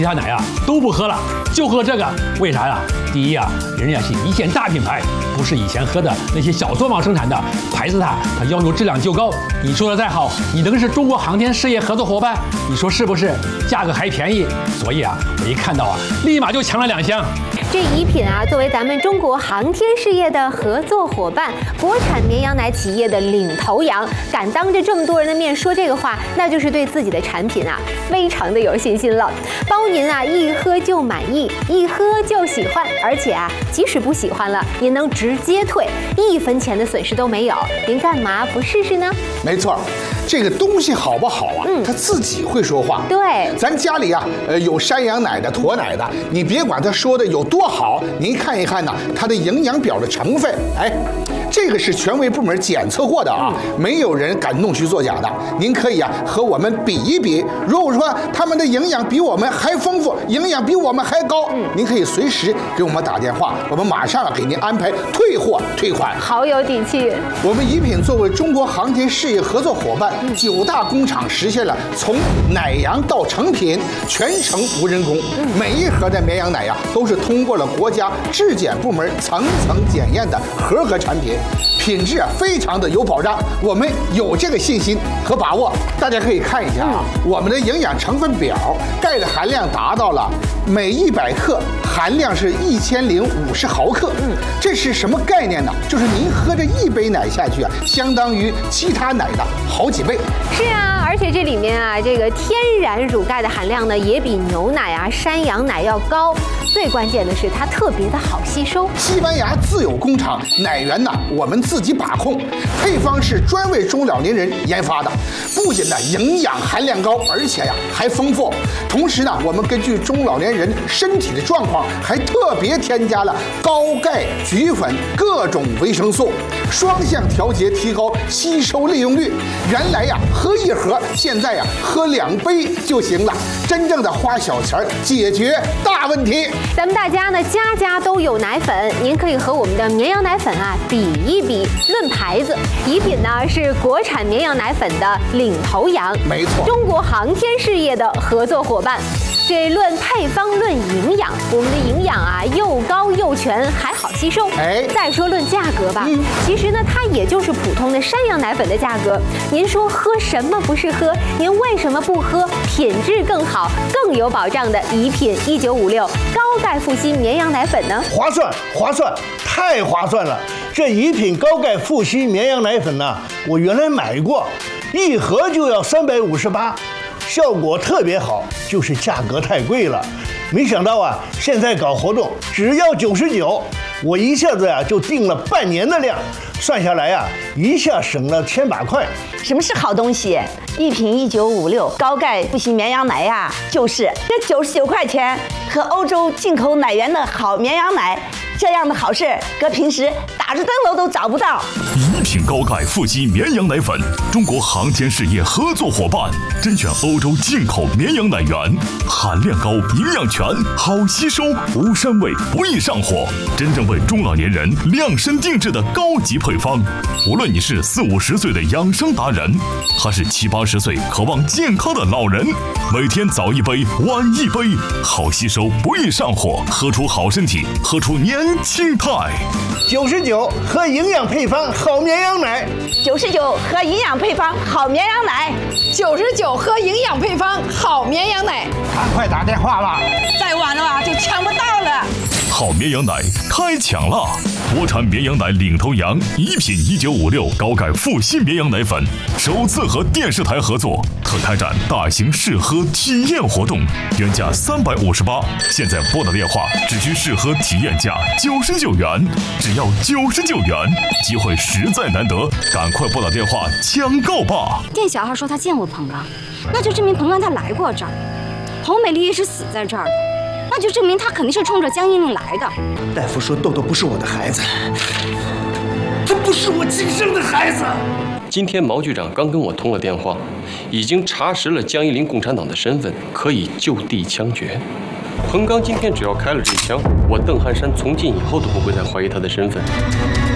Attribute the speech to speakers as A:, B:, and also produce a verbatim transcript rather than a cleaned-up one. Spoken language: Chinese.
A: 其他奶啊都不喝了，就喝这个。为啥呀？第一啊，人家是一线大品牌，不是以前喝的那些小作坊生产的牌子它，它要求质量就高。你说的再好，你能是中国航天事业合作伙伴，你说是不是？价格还便宜，所以啊，我一看到啊，立马就抢了两箱。
B: 这怡品啊，作为咱们中国航天事业的合作伙伴，国产绵羊奶企业的领头羊，敢当着这么多人的面说这个话，那就是对自己的产品啊，非常的有信心了。包您啊，一喝就满意，一喝就喜欢，而且啊，即使不喜欢了，您能直接退，一分钱的损失都没有。您干嘛不试试呢？
C: 没错，这个东西好不好啊？嗯，它自己会说话。
B: 对，
C: 咱家里啊，呃，有山羊奶的、驼奶的，你别管它说的有多好，您看一看呢，它的营养表的成分，哎，这个是权威部门检测过的啊，没有人敢弄虚作假的。您可以啊和我们比一比，如果说他们的营养比我们还丰富，营养比我们还高，嗯，您可以随时给我们打电话，我们马上啊给您安排退货退款。
B: 好有底气。
C: 我们怡品作为中国航天事业合作伙伴，嗯、九大工厂实现了从奶羊到成品全程无人工，嗯、每一盒的绵羊奶呀都是通过了国家质检部门层层检验的合格产品，品质啊非常的有保障，我们有这个信心和把握。大家可以看一下啊，嗯、我们的营养成分表，钙的含量达到了每一百克含量是一千零五十毫克，嗯，这是什么概念呢？就是您喝这一杯奶下去啊，相当于其他奶的好几倍。
B: 是啊，而且这里面啊，这个天然乳钙的含量呢，也比牛奶啊、山羊奶要高。最关键的是，它特别的好吸收。
C: 西班牙自有工厂，奶源呢我们自己把控，配方是专为中老年人研发的，不仅呢营养含量高，而且呀还丰富。同时呢，我们根据中老年人身体的状况，还特别添加了高钙、菊粉各种维生素，双向调节，提高吸收利用率。原来呀喝一盒，现在呀喝两杯就行了，真正的花小钱解决大问题。
B: 咱们大家呢家家都有奶粉，您可以和我们的绵羊奶粉啊比一比。论牌子，怡品呢是国产绵羊奶粉的领头羊，
C: 没错，
B: 中国航天事业的合作伙伴。这论配方论营养，我们的营养啊又高又全，还好吸收。哎，再说论价格吧，嗯、其实呢它也就是普通的山羊奶粉的价格。您说喝什么不是喝？您为什么不喝品质更好、更有保障的怡品一九五六高钙复硒绵羊奶粉呢？
D: 划算，划算，太划算了！这怡品高钙复硒绵羊奶粉呢、啊，我原来买过，一盒就要三百五十八。效果特别好，就是价格太贵了。没想到啊，现在搞活动只要九十九，我一下子呀、啊、就订了半年的量，算下来呀、啊，一下省了千把块。
E: 什么是好东西？一瓶一九五六高钙复硒绵羊奶呀、啊，就是这九十九块钱，和欧洲进口奶源的好绵羊奶。这样的好事，搁平时打着灯笼都找不到。
F: 怡品高钙复硒绵羊奶粉，中国航天事业合作伙伴，甄选欧洲进口绵羊奶源，含量高，营养全，好吸收，无膻味，不易上火，真正为中老年人量身定制的高级配方。无论你是四五十岁的养生达人，还是七八十岁渴望健康的老人，每天早一杯，晚一杯，好吸收，不易上火，喝出好身体，喝出年轻态。
D: 九十九喝营养配方好绵羊奶，
E: 九十九喝营养配方好绵羊奶，
G: 九十九喝营养配方好绵羊奶。
C: 赶快打电话吧，
G: 再晚了啊就抢不到了。
F: 好绵羊奶开抢了！国产绵羊奶领头羊怡品一九五六高钙复硒绵羊奶粉首次和电视台合作，特开展大型试喝体验活动，原价三百五十八，现在拨打电话只需试喝体验价九十九元，只要九十九元，机会实在难得，赶快拨打电话抢购吧！
H: 店小二说他见过彭刚，那就证明彭刚他来过这儿，侯美丽也是死在这儿的。那就证明他肯定是冲着江英令来的。
I: 大夫说豆豆不是我的孩子，他不是我亲生的孩子。
J: 今天毛局长刚跟我通了电话，已经查实了江一林共产党的身份，可以就地枪决。彭刚今天只要开了这枪，我邓汉山从今以后都不会再怀疑他的身份。